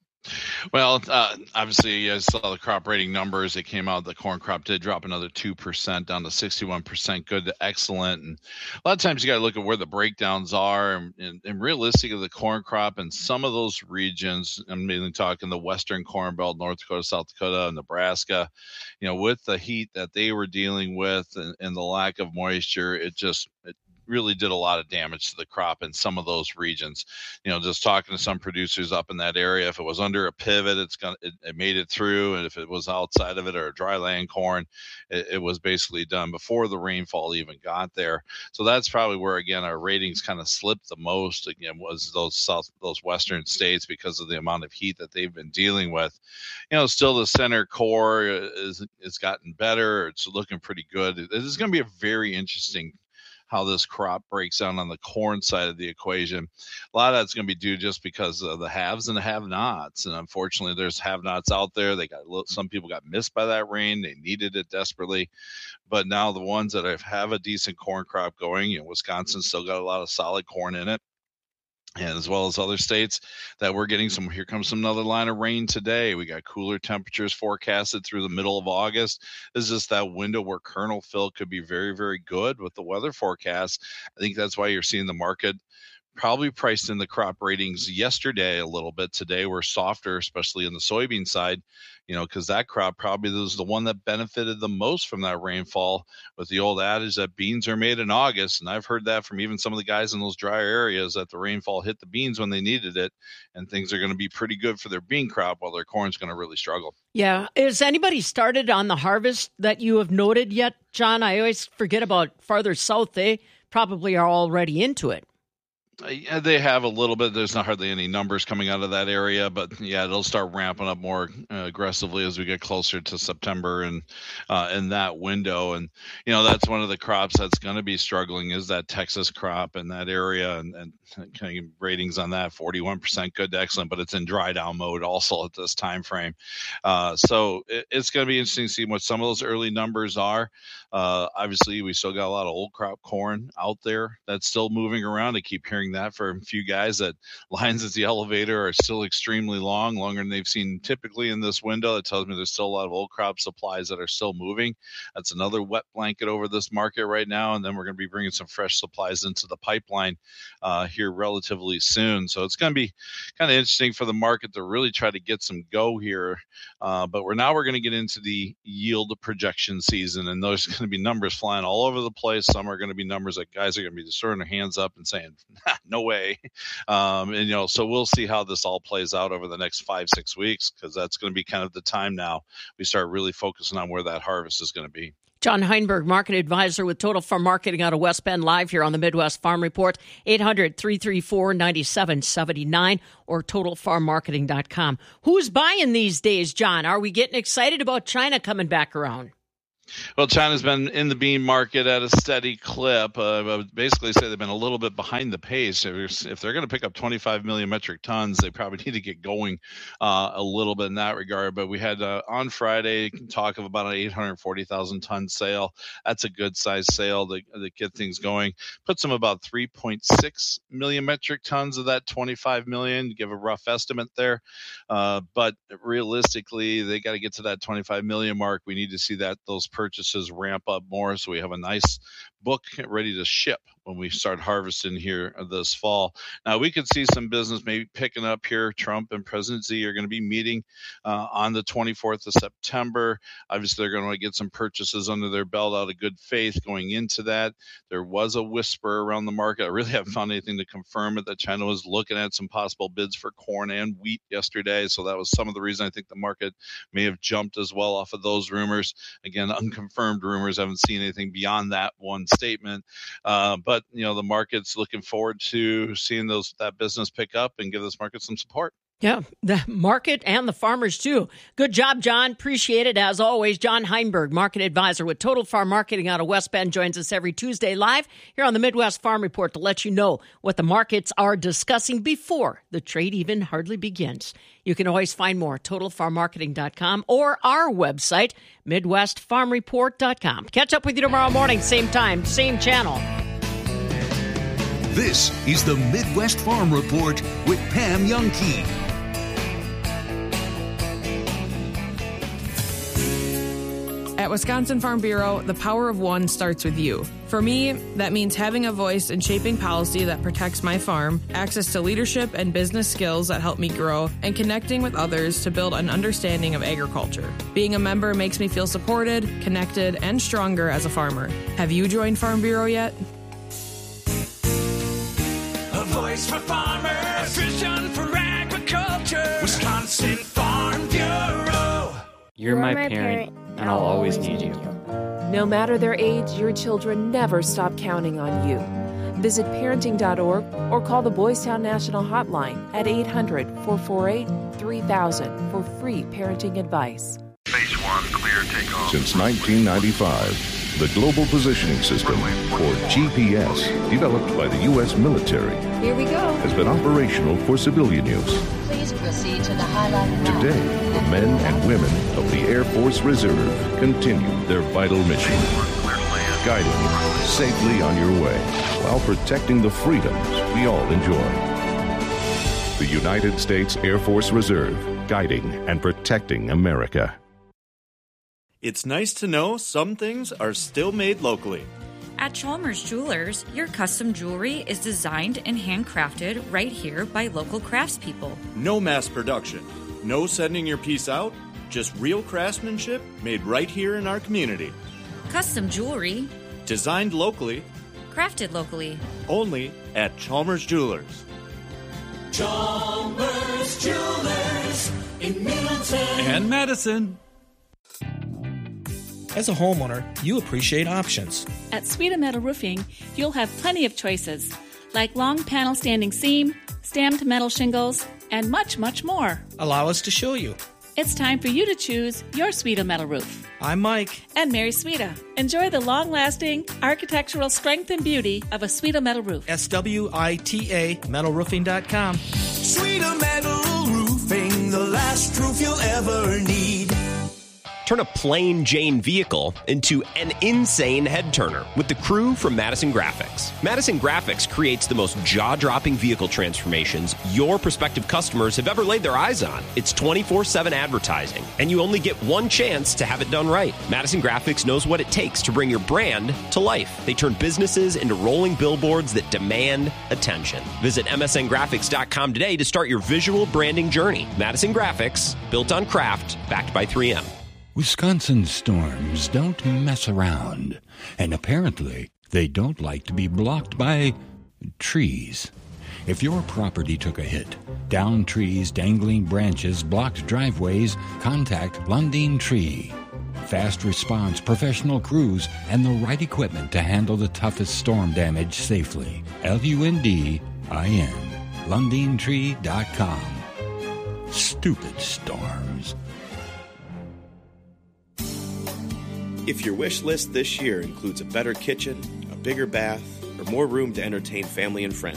Well, uh, obviously, I saw the crop rating numbers. It came out. The corn crop did drop another two percent down to sixty-one percent, good to excellent. And a lot of times you got to look at where the breakdowns are. And, and, and realistically, the corn crop in some of those regions, I'm mainly talking the Western Corn Belt, North Dakota, South Dakota, and Nebraska, you know, with the heat that they were dealing with and, and the lack of moisture, it just it, really did a lot of damage to the crop in some of those regions. You know, just talking to some producers up in that area, if it was under a pivot, it's gonna it, it made it through, and if it was outside of it or a dry land corn, it, it was basically done before the rainfall even got there. So that's probably where again our ratings kind of slipped the most. Again, was those south those western states because of the amount of heat that they've been dealing with. You know, still the center core is it's gotten better. It's looking pretty good. This is going to be a very interesting how this crop breaks down on the corn side of the equation. A lot of that's going to be due just because of the haves and the have-nots. And unfortunately, there's have-nots out there. They got some people got missed by that rain. They needed it desperately. But now the ones that have, have a decent corn crop going, you know, Wisconsin still got a lot of solid corn in it. And as well as other states that we're getting some, here comes some another line of rain today. We got cooler temperatures forecasted through the middle of August. This is just that window where kernel fill could be very, very good with the weather forecast. I think that's why you're seeing the market probably priced in the crop ratings yesterday a little bit. Today we're softer, especially in the soybean side, you know, because that crop probably was the one that benefited the most from that rainfall, with the old adage that beans are made in August. And I've heard that from even some of the guys in those drier areas, that the rainfall hit the beans when they needed it, and things are going to be pretty good for their bean crop while their corn's going to really struggle. Yeah. Is anybody started on the harvest that you have noted yet, John? I always forget about farther south. They probably are already into it. Yeah, they have a little bit. There's not hardly any numbers coming out of that area, but yeah, it'll start ramping up more uh, aggressively as we get closer to September and uh, in that window. And, you know, that's one of the crops that's going to be struggling is that Texas crop in that area, and, and kind of ratings on that forty-one percent good to excellent, but it's in dry down mode also at this time frame. Uh, so it, it's going to be interesting to see what some of those early numbers are. Uh, obviously, we still got a lot of old crop corn out there that's still moving around. I keep hearing that for a few guys that lines at the elevator are still extremely long, longer than they've seen typically in this window. That tells me there's still a lot of old crop supplies that are still moving. That's another wet blanket over this market right now. And then we're going to be bringing some fresh supplies into the pipeline uh, here relatively soon. So it's going to be kind of interesting for the market to really try to get some go here. Uh, but we're now we're going to get into the yield projection season, and there's going to be numbers flying all over the place. Some are going to be numbers that guys are going to be just throwing their hands up and saying, no way. Um, and, you know, so we'll see how this all plays out over the next five, six weeks, because that's going to be kind of the time now we start really focusing on where that harvest is going to be. John Heinberg, market advisor with Total Farm Marketing out of West Bend, live here on the Midwest Farm Report, eight hundred, three three four, nine seven seven nine or total farm marketing dot com. Who's buying these days, John? Are we getting excited about China coming back around? Well, China's been in the bean market at a steady clip. Uh, I would basically say they've been a little bit behind the pace. If they're going to pick up twenty-five million metric tons, they probably need to get going uh, a little bit in that regard. But we had uh, on Friday talk of about an eight hundred forty thousand ton sale. That's a good size sale to, to get things going. Puts them about three point six million metric tons of that twenty-five million, to give a rough estimate there. Uh, but realistically, they got to get to that twenty-five million mark. We need to see that those purchases ramp up more, so we have a nice book ready to ship when we start harvesting here this fall. Now, we could see some business maybe picking up here. Trump and President Xi are going to be meeting uh, on the twenty-fourth of September. Obviously, they're going to get some purchases under their belt out of good faith going into that. There was a whisper around the market. I really haven't found anything to confirm it, that China was looking at some possible bids for corn and wheat yesterday. So that was some of the reason I think the market may have jumped as well off of those rumors. Again, unconfirmed rumors. I haven't seen anything beyond that one statement. Uh, but, you know, the market's looking forward to seeing those that business pick up and give this market some support. Yeah, the market and the farmers, too. Good job, John. Appreciate it. As always, John Heinberg, market advisor with Total Farm Marketing out of West Bend, joins us every Tuesday live here on the Midwest Farm Report to let you know what the markets are discussing before the trade even hardly begins. You can always find more at total farm marketing dot com or our website, midwest farm report dot com. Catch up with you tomorrow morning, same time, same channel. This is the Midwest Farm Report with Pam Youngkey. At Wisconsin Farm Bureau, the power of one starts with you. For me, that means having a voice in shaping policy that protects my farm, access to leadership and business skills that help me grow, and connecting with others to build an understanding of agriculture. Being a member makes me feel supported, connected, and stronger as a farmer. Have you joined Farm Bureau yet? A voice for farmers, a vision for agriculture. Wisconsin Farm Bureau. You're my parent, and I'll always need you. No matter their age, your children never stop counting on you. Visit parenting dot org or call the Boys Town National Hotline at eight hundred, four four eight, three thousand for free parenting advice. Base one, clear takeoff. Since nineteen ninety-five, the Global Positioning System, or G P S, developed by the U S military, Here we go. has been operational for civilian use. Please proceed to the highlighted route. Today, the men and women of the Air Force Reserve continue their vital mission, guiding you safely on your way while protecting the freedoms we all enjoy. The United States Air Force Reserve, guiding and protecting America. It's nice to know some things are still made locally. At Chalmers Jewelers, your custom jewelry is designed and handcrafted right here by local craftspeople. No mass production, no sending your piece out, just real craftsmanship made right here in our community. Custom jewelry, designed locally, crafted locally, only at Chalmers Jewelers. Chalmers Jewelers in Middleton and Madison. As a homeowner, you appreciate options. At Sweeta Metal Roofing, you'll have plenty of choices, like long panel standing seam, stamped metal shingles, and much, much more. Allow us to show you. It's time for you to choose your Sweeta Metal Roof. I'm Mike. And Mary Sweeta. Enjoy the long-lasting architectural strength and beauty of a Sweeta Metal Roof. S W I T A metal roofing dot com. Sweeta Metal Roofing, the last roof you'll ever need. Turn a plain Jane vehicle into an insane head turner with the crew from Madison Graphics. Madison Graphics creates the most jaw-dropping vehicle transformations your prospective customers have ever laid their eyes on. It's twenty-four seven advertising, and you only get one chance to have it done right. Madison Graphics knows what it takes to bring your brand to life. They turn businesses into rolling billboards that demand attention. Visit M S N graphics dot com today to start your visual branding journey. Madison Graphics, built on craft, backed by three M. Wisconsin storms don't mess around, and apparently they don't like to be blocked by trees. If your property took a hit, downed trees, dangling branches, blocked driveways, contact Lundin Tree. Fast response, professional crews, and the right equipment to handle the toughest storm damage safely. L U N D I N. Lundin Tree dot com. Stupid storms. If your wish list this year includes a better kitchen, a bigger bath, or more room to entertain family and friends,